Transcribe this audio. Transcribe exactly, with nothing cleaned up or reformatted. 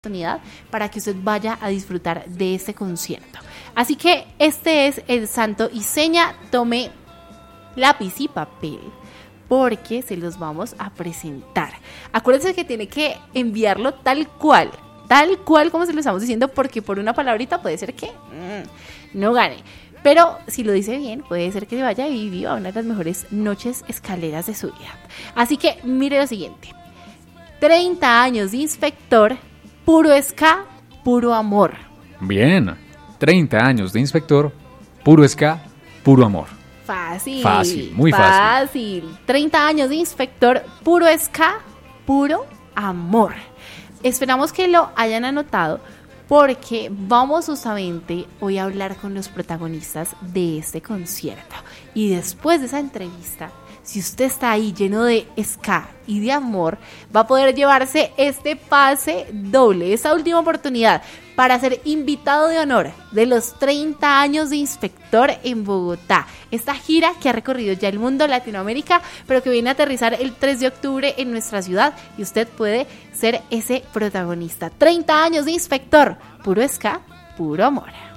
oportunidad para que usted vaya a disfrutar de este concierto. Así que este es el santo y seña. Tome lápiz y papel porque se los vamos a presentar. Acuérdense que tiene que enviarlo tal cual, tal cual como se lo estamos diciendo, porque por una palabrita puede ser que mmm, no gane. Pero si lo dice bien, puede ser que se vaya y viva una de las mejores noches escaleras de su vida. Así que mire lo siguiente: treinta años de inspector, puro ska, puro amor. Bien, treinta años de inspector, puro ska, puro amor. Fácil. Fácil, muy fácil. Fácil. treinta años de inspector, puro ska, puro amor. Esperamos que lo hayan anotado porque vamos justamente hoy a hablar con los protagonistas de este concierto. Y después de esa entrevista, si usted está ahí lleno de ska y de amor, va a poder llevarse este pase doble, esta última oportunidad para ser invitado de honor de los treinta años de inspector en Bogotá. Esta gira que ha recorrido ya el mundo, Latinoamérica, pero que viene a aterrizar el tres de octubre en nuestra ciudad y usted puede ser ese protagonista. treinta años de inspector, puro ska, puro amor.